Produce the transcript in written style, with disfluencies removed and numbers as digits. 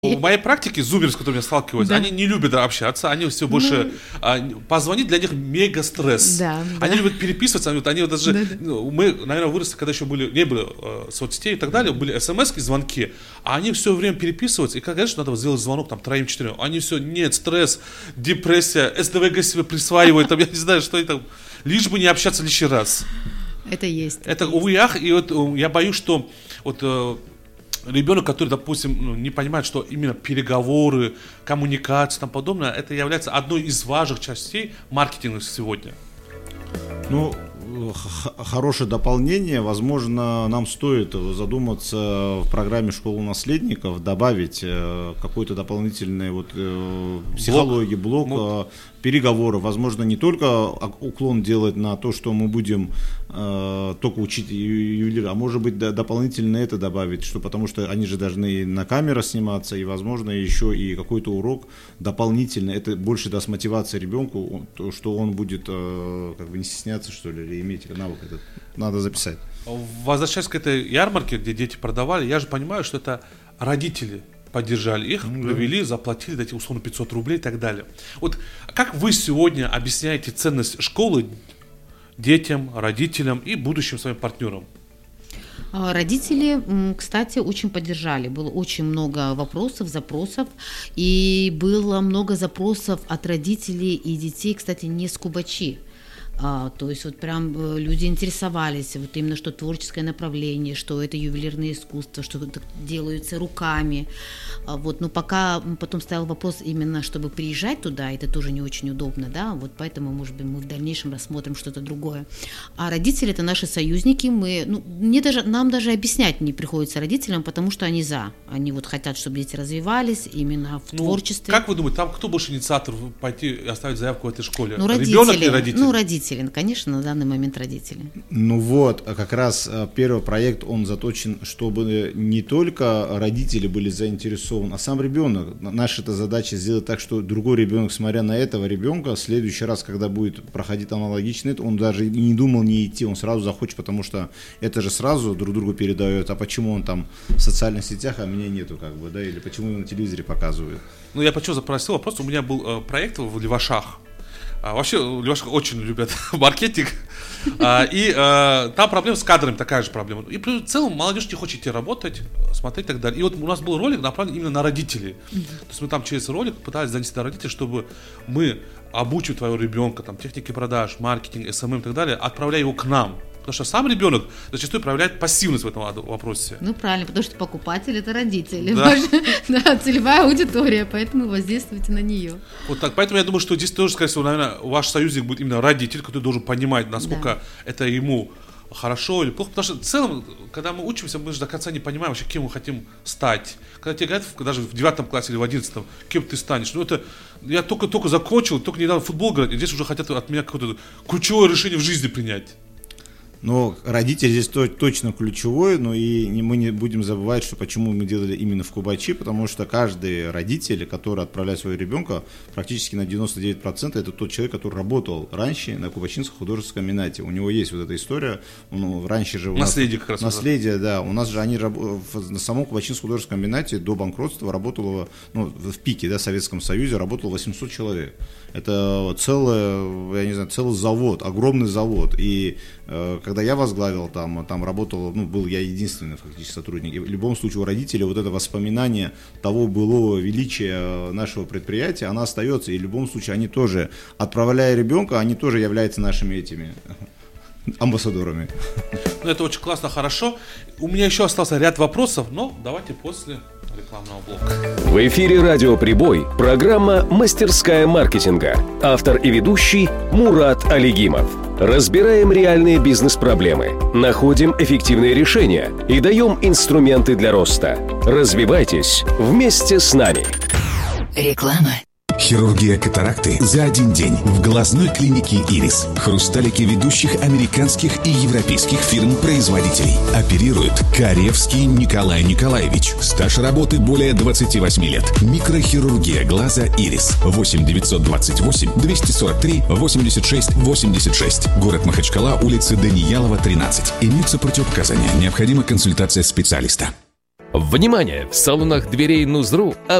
В моей практике зумеры, с которыми я сталкиваюсь, Да. они не любят общаться, они все больше... позвонить для них мега стресс. Да, Они да. любят переписываться, они вот даже... Да, да. Мы, наверное, выросли, когда еще не было соцсетей и так далее, были смс-ки, звонки, а они все время переписываются, и, конечно, надо сделать звонок там 3-4, они все, нет, стресс, депрессия, СДВГ себе присваивают, там, я не знаю, что это, лишь бы не общаться лишний раз. Это есть. Это увы и ах, и вот я боюсь, что вот ребенок, который, допустим, не понимает, что именно переговоры, коммуникация и тому подобное, это является одной из важных частей маркетинга сегодня. Ну, хорошее дополнение. Возможно, нам стоит задуматься в программе «Школа наследников», добавить какой-то дополнительный психологии, блок переговоры. Возможно, не только уклон делать на то, что мы будем только учить ювелира, а может быть дополнительно это добавить, потому что они же должны на камеру сниматься, и, возможно, еще и какой-то урок дополнительно. Это больше даст мотивации ребенку, что он будет не стесняться, что ли, или иметь навык этот. Надо записать. Возвращаясь к этой ярмарке, где дети продавали, я же понимаю, что это родители поддержали их, привели, заплатили, дайте условно 500 рублей и так далее. Вот как вы сегодня объясняете ценность школы детям, родителям и будущим своим партнерам? Родители, кстати, очень поддержали. Было очень много вопросов, запросов. И было много запросов от родителей и детей, кстати, не с Кубачи. То есть вот прям люди интересовались, вот именно что творческое направление, что это ювелирное искусство, что это делается руками. Вот, но пока потом стоял вопрос именно, чтобы приезжать туда, это тоже не очень удобно, да, вот поэтому, может быть, мы в дальнейшем рассмотрим что-то другое. А родители — это наши союзники, нам даже объяснять не приходится родителям, потому что они за, они вот хотят, чтобы дети развивались именно в творчестве. Как вы думаете, там кто больше инициатор пойти и оставить заявку в этой школе? Родители. Ребенок или родители? Родители, конечно, на данный момент родители. Как раз первый проект, он заточен, чтобы не только родители были заинтересованы, а сам ребенок. Наша задача сделать так, что другой ребенок, смотря на этого ребенка, в следующий раз, когда будет проходить аналогичный, он даже не думал не идти, он сразу захочет, потому что это же сразу друг другу передает, а почему он там в социальных сетях, а меня нету, или почему его на телевизоре показывают. Я почему запросил вопрос, у меня был проект в Левашах. Вообще, Леваши очень любят маркетинг, и там проблема с кадрами, такая же проблема. И в целом молодежь не хочет идти работать, смотреть и так далее. И вот у нас был ролик направлен именно на родителей. То есть мы там через ролик пытались донести до родителей, чтобы мы обучим твоего ребенка, там, технике продаж, маркетинг, СММ и так далее, отправляя его к нам. Потому что сам ребенок зачастую проявляет пассивность в этом вопросе. Правильно, потому что покупатель — это родители. Да. Целевая аудитория, поэтому воздействуйте на нее. Вот так, поэтому я думаю, что здесь тоже, скорее всего, наверное, ваш союзник будет именно родитель, который должен понимать, насколько это ему хорошо или плохо. Потому что в целом, когда мы учимся, мы же до конца не понимаем вообще, кем мы хотим стать. Когда тебе говорят, даже в 9 классе или в 11, кем ты станешь. Я только закончил, только недавно в футбол играть, и здесь уже хотят от меня какое-то ключевое решение в жизни принять. Но родитель здесь точно ключевой, но и мы не будем забывать, что почему мы делали именно в Кубачи, потому что каждый родитель, который отправляет своего ребенка, практически на 99% это тот человек, который работал раньше на Кубачинском художественном комбинате. У него есть вот эта история, раньше же... Наследие как раз. Наследие, да. У нас же на самом Кубачинском художественном комбинате до банкротства работало, в пике, да, в Советском Союзе работало 800 человек. Это целый завод, огромный завод. И когда я возглавил, там работал, был я единственный фактически сотрудник. И в любом случае у родителей вот это воспоминание того былого величия нашего предприятия, оно остается. И в любом случае они тоже, отправляя ребенка, они тоже являются нашими этими амбассадорами. Это очень классно, хорошо. У меня еще остался ряд вопросов, но давайте после рекламного блока. В эфире «Радио Прибой» программа «Мастерская маркетинга». Автор и ведущий Мурат Алигимов. Разбираем реальные бизнес-проблемы, находим эффективные решения и даем инструменты для роста. Развивайтесь вместе с нами. Реклама. Хирургия катаракты за один день в глазной клинике «Ирис». Хрусталики ведущих американских и европейских фирм-производителей. Оперирует Каревский Николай Николаевич. Стаж работы более 28 лет. Микрохирургия глаза «Ирис». 8 928 243 86 86. Город Махачкала, улица Даниялова, 13. Имеются противопоказания. Необходима консультация специалиста. Внимание! В салонах дверей Нузру